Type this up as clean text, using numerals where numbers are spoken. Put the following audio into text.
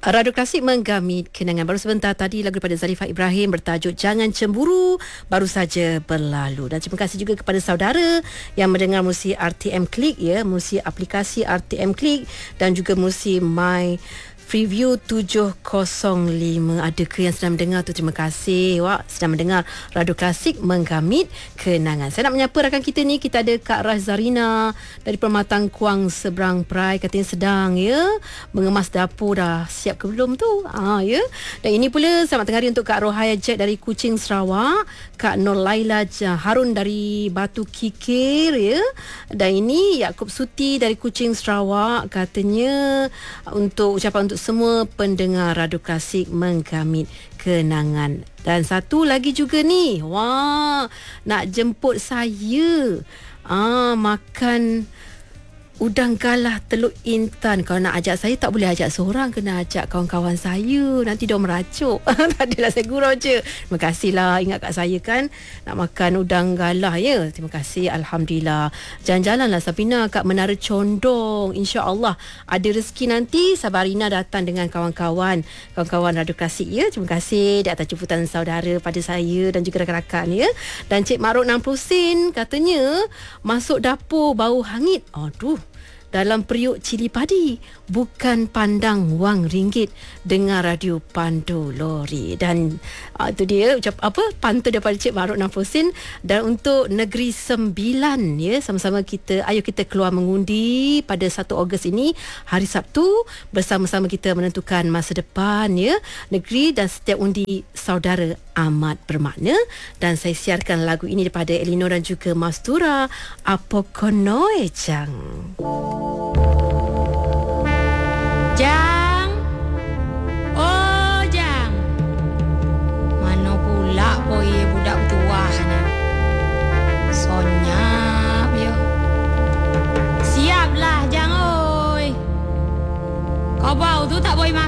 Radio Klasik menggamit kenangan. Baru sebentar tadi lagu daripada Zalifah Ibrahim bertajuk Jangan Cemburu baru saja berlalu. Dan terima kasih juga kepada saudara yang mendengar muzik RTM Klik, ya, muzik aplikasi RTM Klik dan juga muzik My Freeview 705. Adakah yang sedang mendengar tu? Terima kasih. Wah, sedang mendengar Radio Klasik menggamit kenangan. Saya nak menyapa rakan kita ni. Kita ada Kak Razarina dari Permatang Kuang Seberang Perai. Katanya sedang, ya, mengemas dapur. Dah siap ke belum tu? Ya. Dan ini pula selamat tengah hari untuk Kak Rohaya Jack dari Kuching Sarawak, Kak Nur Laila Harun dari Batu Kikir, ya. Dan ini Yaakob Suti dari Kuching Sarawak. Katanya untuk ucapan untuk semua pendengar Radio Klasik menggamit kenangan. Dan satu lagi juga ni, wah, nak jemput saya makan udang galah telur intan. Kalau nak ajak saya, tak boleh ajak seorang, kena ajak kawan-kawan saya, nanti dia meracuk. Tak adalah, saya gurau je. Terima kasihlah ingat kat saya kan nak makan udang galah, ya. Terima kasih, alhamdulillah. Jalan-jalanlah Safina kat Menara Condong, insya-Allah ada rezeki nanti. Sabarina datang dengan kawan-kawan Radio Klasik, ya. Terima kasih di atas jemputan saudara pada saya dan juga rakan-rakan, ya. Dan Cik Maruk 60 sen katanya masuk dapur bau hangit. Aduh, dalam periuk cili padi, bukan pandang wang ringgit, dengar radio pandu lori. Dan itu dia pantun daripada Cik Maruk 60 sen. Dan untuk Negeri Sembilan, ya, sama-sama kita, ayo kita keluar mengundi pada 1 Ogos ini, hari Sabtu. Bersama-sama kita menentukan masa depan, ya, negeri, dan setiap undi saudara amat bermakna. Dan saya siarkan lagu ini daripada Elinor dan juga Mastura, Apa Konoe Chang. Jang, oh Jang, mana pula boy budak tua ni? Sonyap ya. Siaplah Jang oi. Kau bau tu tak boy